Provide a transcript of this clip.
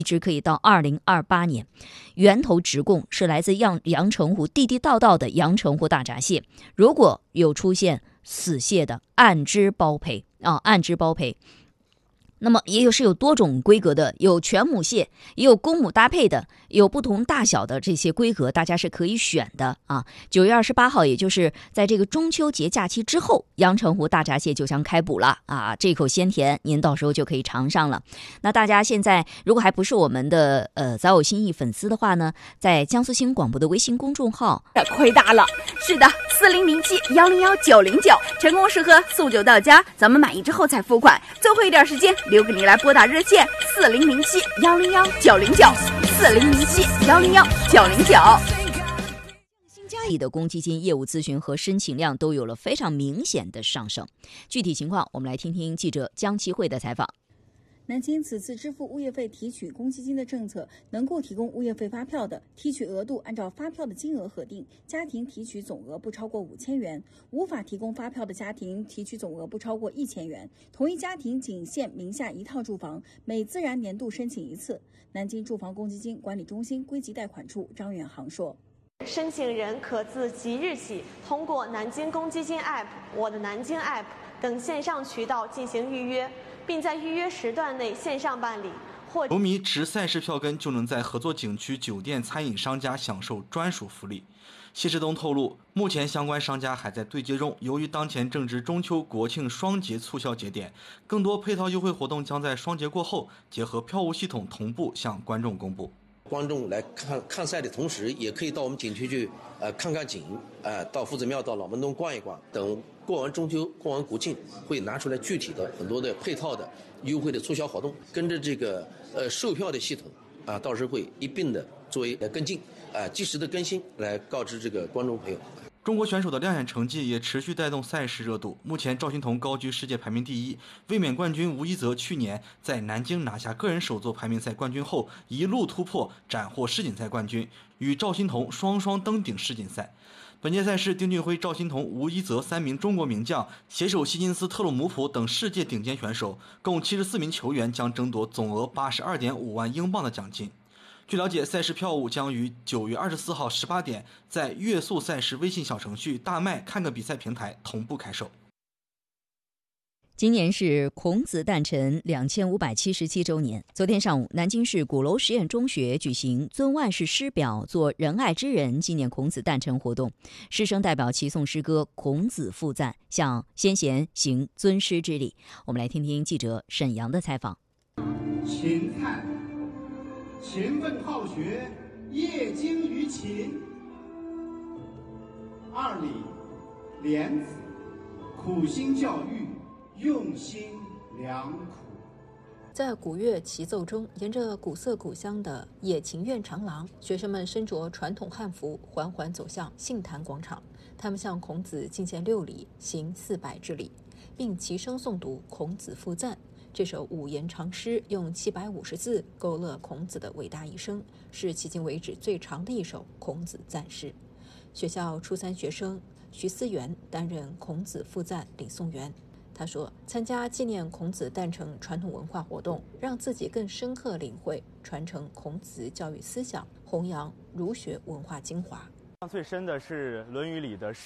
一直可以到2028年，源头直供是来自阳澄湖地地道道的阳澄湖大闸蟹。如果有出现死蟹的，按只包赔按只包赔。那么是有多种规格的，有全母蟹，也有公母搭配的，有不同大小的这些规格，大家是可以选的啊。9月28号，也就是在这个中秋节假期之后，阳澄湖大闸蟹就将开捕了啊！这口鲜甜，您到时候就可以尝上了。那大家现在如果还不是我们的早有新意粉丝的话呢，在江苏新闻广播的微信公众号， 亏大了。是的，4007-101-909，成功适合送酒到家，咱们满意之后再付款。最后一点时间留给你来拨打热线4007-101-909，4007-101-909。 新嘉义的公积金业务咨询和申请量都有了非常明显的上升。具体情况，我们来听听记者江其慧的采访。 南京此次支付物业费提取公积金的政策，能够提供物业费发票的，提取额度按照发票的金额核定，家庭提取总额不超过5000元；无法提供发票的家庭，提取总额不超过1000元。同一家庭仅限名下1套住房，每自然年度申请1次。南京住房公积金管理中心归集贷款处张远航说， 申请人可自即日起通过南京公积金 App、我的南京 App 等线上渠道进行预约，并在预约时段内线上办理。 球迷持赛事票根就能在合作景区酒店餐饮商家享受专属福利。谢世东透露，目前相关商家还在对接中，由于当前正值中秋国庆双节促销节点，更多配套优惠活动将在双节过后结合票务系统同步向观众公布。 观众来看赛的同时，也可以到我们景区去看看景，到夫子庙、到老门东逛一逛。等过完中秋、过完国庆，会拿出来具体的很多的配套的优惠的促销活动，跟着这个售票的系统到时候会一并的作为跟进，及时的更新来告知这个观众朋友。 中国选手的亮眼成绩也持续带动赛事热度。目前赵心彤高居世界排名第1，卫冕冠军吴一泽去年在南京拿下个人首座排名赛冠军后，一路突破，斩获世锦赛冠军，与赵心彤双双登顶世锦赛。本届赛事，丁俊晖、赵心彤、吴一泽3名中国名将携手希金斯、特鲁姆普等世界顶尖选手，共74名球员将争夺总额82.5万英镑的奖金。据了解，赛事票务将于9月24号18点在悦速赛事微信小程序大麦看个比赛平台同步开售。 今年是孔子诞辰2577周年。昨天上午，南京市鼓楼实验中学举行尊万世师表，做仁爱之人纪念孔子诞辰活动。师生代表齐诵诗歌《孔子赋赞》，向先贤行尊师之礼。我们来听听记者沈阳的采访。 勤灿，勤奋好学，业精于勤。2礼，廉子，苦心教育，用心良苦。 在古乐齐奏中，沿着古色古香的野情院长廊，学生们身着传统汉服，缓缓走向杏坛广场。他们向孔子进献6礼，行400之礼，并齐声诵读《孔子赋赞》。这首5言长诗用750字勾勒孔子的伟大一生，是迄今为止最长的一首孔子赞诗。学校初3学生徐思源担任孔子赋赞领诵员。他说，参加纪念孔子诞辰传统文化活动，让自己更深刻领会传承孔子教育思想，弘扬儒学文化精华。 最深的是《论语》里的